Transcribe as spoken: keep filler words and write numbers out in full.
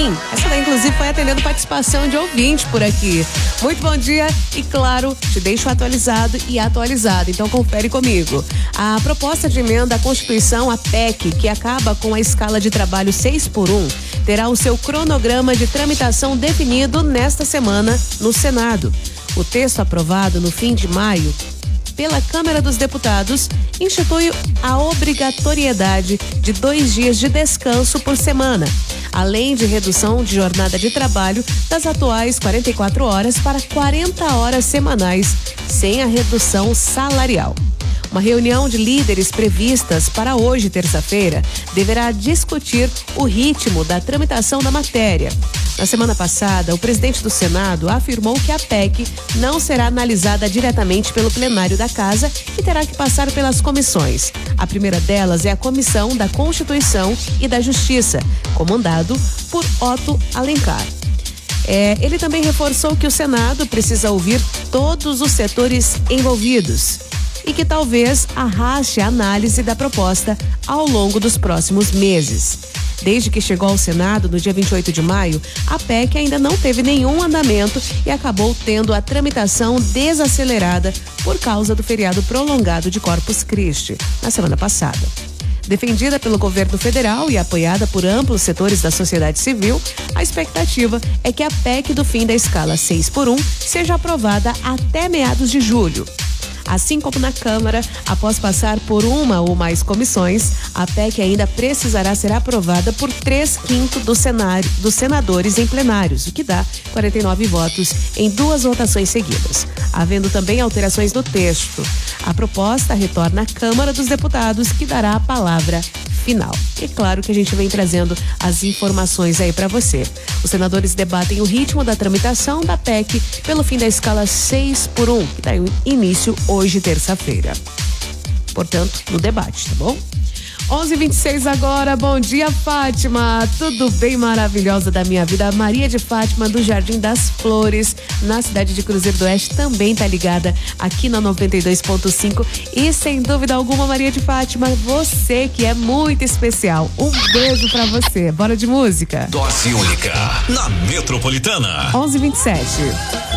sim. Essa daí, inclusive, foi atendendo participação de ouvinte por aqui. Muito bom dia e, claro, te deixo atualizado e atualizado. Então, confere comigo. A proposta de emenda à Constituição, a P E C, que acaba com a escala de trabalho seis por um, terá o seu cronograma de tramitação definido nesta semana no Senado. O texto aprovado no fim de maio pela Câmara dos Deputados institui a obrigatoriedade de dois dias de descanso por semana, além de redução de jornada de trabalho das atuais quarenta e quatro horas para quarenta horas semanais, sem a redução salarial. Uma reunião de líderes previstas para hoje, terça-feira, deverá discutir o ritmo da tramitação da matéria. Na semana passada, o presidente do Senado afirmou que a P E C não será analisada diretamente pelo plenário da Casa e terá que passar pelas comissões. A primeira delas é a Comissão da Constituição e da Justiça, comandado por Otto Alencar. É, ele também reforçou que o Senado precisa ouvir todos os setores envolvidos e que talvez arraste a análise da proposta ao longo dos próximos meses. Desde que chegou ao Senado no dia vinte e oito de maio, a P E C ainda não teve nenhum andamento e acabou tendo a tramitação desacelerada por causa do feriado prolongado de Corpus Christi, na semana passada. Defendida pelo governo federal e apoiada por amplos setores da sociedade civil, a expectativa é que a P E C do fim da escala seis por um seja aprovada até meados de julho. Assim como na Câmara, após passar por uma ou mais comissões, a P E C ainda precisará ser aprovada por três quintos do cenário, dos senadores em plenários, o que dá quarenta e nove votos em duas votações seguidas. Havendo também alterações no texto, a proposta retorna à Câmara dos Deputados, que dará a palavra final. E claro que a gente vem trazendo as informações aí para você. Os senadores debatem o ritmo da tramitação da P E C pelo fim da escala seis por um, que dá início hoje, terça-feira. Portanto, no debate, tá bom? onze e vinte e seis agora, bom dia, Fátima, tudo bem, maravilhosa da minha vida? A Maria de Fátima do Jardim das Flores, na cidade de Cruzeiro do Oeste, também tá ligada aqui na noventa e dois ponto cinco e sem dúvida alguma, Maria de Fátima, você que é muito especial, um beijo pra você, bora de música. Dose única na Metropolitana. onze e vinte e sete.